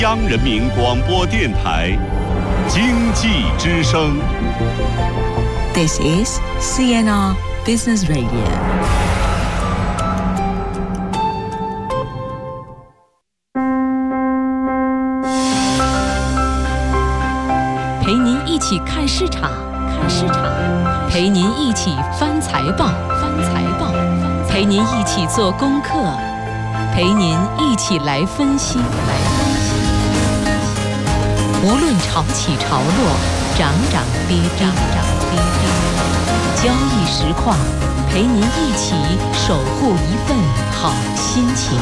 央人民广播电台经济之声。 This is CNR Business Radio。 陪您一起看市场，陪您一起翻财报，陪您一起做功课，陪您一起来分析。无论潮起潮落，涨涨跌跌，交易实况，陪您一起守护一份好心情。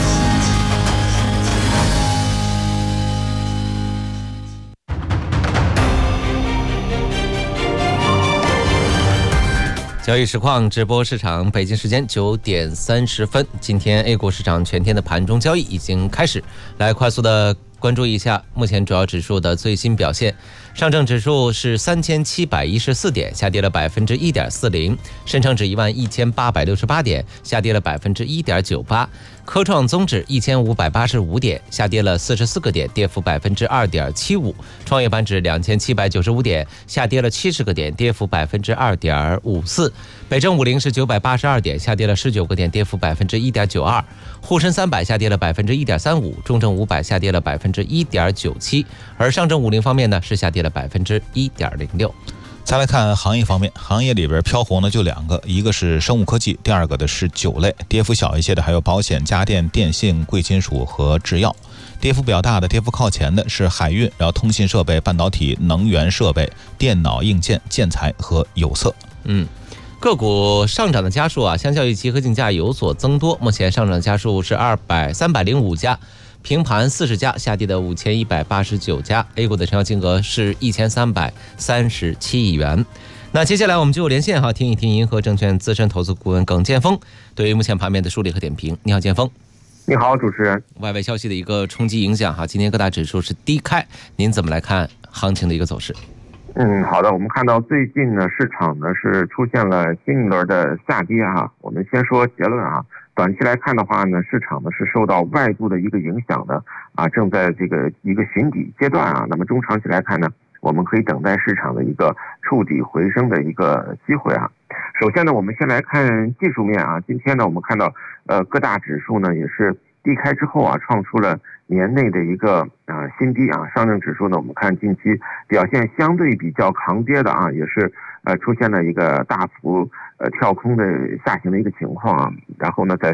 交易实况直播市场，北京时间9点30分。今天 A 股市场全天的盘中交易已经开始，来快速的关注一下目前主要指数的最新表现。上证指数是3714点，下跌了1.40%；深成指11868点，下跌了1.98%；科创综指1585点，下跌了44个点，跌幅2.75%；创业板指2795点，下跌了70个点，跌幅2.54%；北证50是982点，下跌了19个点，跌幅1.92%；沪深300下跌了1.35%，中证500下跌了1.97%，而上证50方面呢是下跌了1.06%。 再来看行业方面，行业里边飘红的就两个，一个是生物科技，第二个的是酒类。跌幅小一些的还有保险、家电、电信、贵金属和制药。跌幅比较大的，跌幅靠前的是海运，然后通信设备、半导体、能源设备、电脑硬件、建材和有色。 个股上涨的家数相较于集合竞价有所增多，目前上涨的家数是305家，平盘40家，下跌的5189家。A 股的成交金额是1337亿元。那接下来我们就连线听一听银河证券资深投资顾问耿建峰对于目前盘面的梳理和点评。你好，建峰。 你好，主持人。 外围消息的一个冲击影响今天各大指数是低开，您怎么来看行情的一个走势？ 好的，我们看到最近呢，市场呢是出现了新一轮的下跌我们先说结论短期来看的话呢，市场呢是受到外部的一个影响的正在这个一个寻底阶段那么中长期来看呢，我们可以等待市场的一个触底回升的一个机会首先呢，我们先来看技术面今天呢，我们看到各大指数呢也是低开之后创出了年内的一个新低上证指数呢，我们看近期表现相对比较抗跌的也是出现了一个大幅跳空的下行的一个情况然后呢，在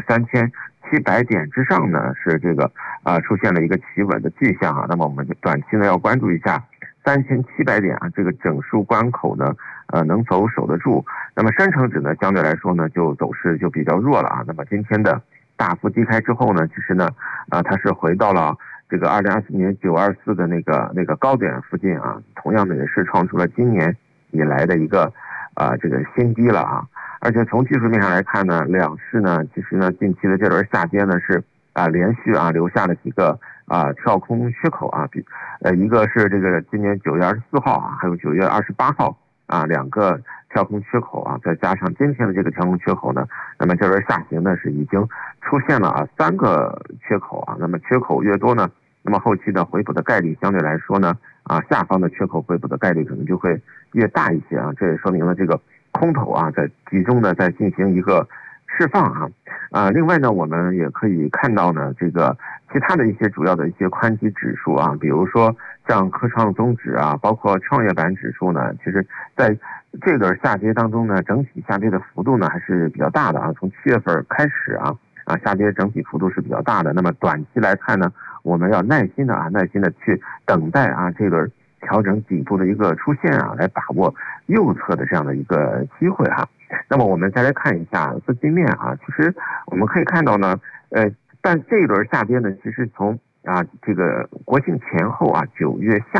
3700点之上呢是这个出现了一个企稳的迹象那么我们短期呢要关注一下3700点这个整数关口呢能否守得住。那么深成指呢相对来说呢就走势就比较弱了那么今天的大幅低开之后呢，其实呢它是回到了这个2024年924的那个高点附近同样的也是创出了今年以来的一个这个新低了而且从技术面上来看呢，两市呢其实呢近期的这轮下跌呢是连续留下了几个跳空缺口一个是这个今年9月24号还有9月28号两个跳空缺口再加上今天的这个跳空缺口呢，那么这轮下行呢是已经出现了3个缺口那么缺口越多呢，那么后期的回补的概率相对来说呢下方的缺口回补的概率可能就会越大一些这也说明了这个空头在集中的在进行一个释放另外呢，我们也可以看到呢，这个其他的一些主要的一些宽基指数比如说像科创综指包括创业板指数呢，其实在这轮下跌当中呢，整体下跌的幅度呢还是比较大的从7月份开始下跌整体幅度是比较大的。那么短期来看呢，我们要耐心的去等待这轮调整底部的一个出现来把握右侧的这样的一个机会那么我们再来看一下资金面其实我们可以看到呢但这一轮下跌呢，其实从这个国庆前后9月下